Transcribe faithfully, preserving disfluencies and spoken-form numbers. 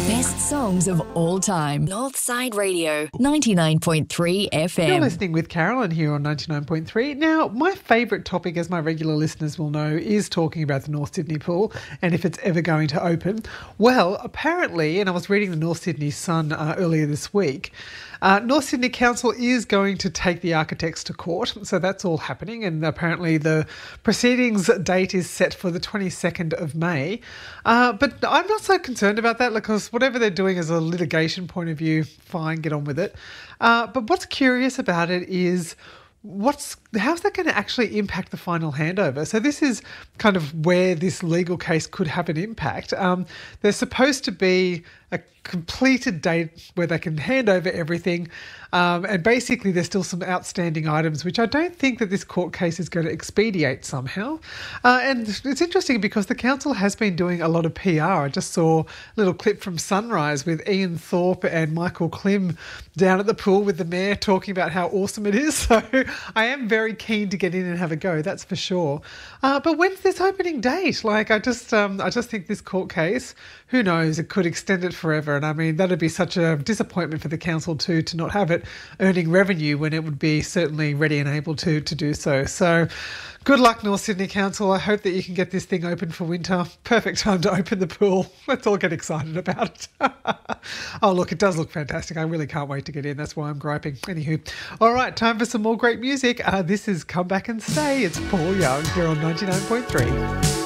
best songs of all time. Northside Radio, ninety-nine point three F M. You're listening with Carolyn here on ninety-nine point three. Now, my favourite topic, as my regular listeners will know, is talking about the North Sydney pool and if it's ever going to open. Well, apparently, and I was reading the North Sydney Sun uh, earlier this week, uh, North Sydney Council is going to take the architects to court. So that's all happening. And apparently the proceedings date is set for the twenty-second of May. Uh, but I'm not so concerned about that because whatever they're doing as a litigation point of view, fine, get on with it. Uh, but what's curious about it is what's how's that going to actually impact the final handover? So this is kind of where this legal case could have an impact. Um, there's supposed to be a completed date where they can hand over everything. Um, and basically there's still some outstanding items, which I don't think that this court case is going to expedite somehow. Uh, and it's interesting because the council has been doing a lot of P R. I just saw a little clip from Sunrise with Ian Thorpe and Michael Klim down at the pool with the mayor talking about how awesome it is. So I am very keen to get in and have a go, that's for sure. Uh, but when's this opening date? Like, I just, um, I just think this court case, who knows, it could extend it forever. And I mean, that'd be such a disappointment for the council too, to not have it earning revenue when it would be certainly ready and able to, to do so. So good luck, North Sydney Council. I hope that you can get this thing open for winter. Perfect time to open the pool. Let's all get excited about it. Oh, look, it does look fantastic. I really can't wait to get in. That's why I'm griping. Anywho, all right, time for some more great music. Uh, this is Come Back and Stay. It's Paul Young here on ninety-nine point three.